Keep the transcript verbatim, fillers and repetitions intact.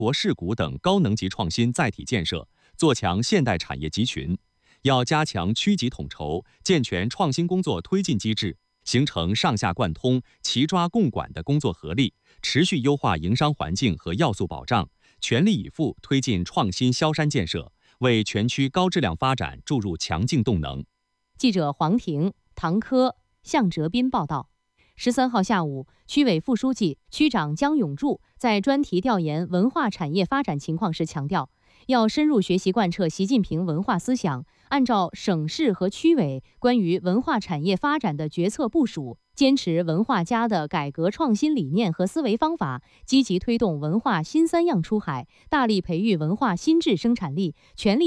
国市谷等高能级创新载体建设，做强现代产业集群。要加强区级统筹，健全创新工作推进机制，形成上下贯通、齐抓共管的工作合力，持续优化营商环境和要素保障，全力以赴推进创新萧山建设，为全区高质量发展注入强劲动能。 记者黄婷、唐科、向哲斌报道。十三号下午，区委副书记、区长姜永柱在专题调研文化产业发展情况时强调，要深入学习贯彻习近平文化思想，按照省市和区委关于文化产业发展的决策部署，坚持文化家的改革创新理念和思维方法，积极推动文化新三样出海，大力培育文化新质生产力，全力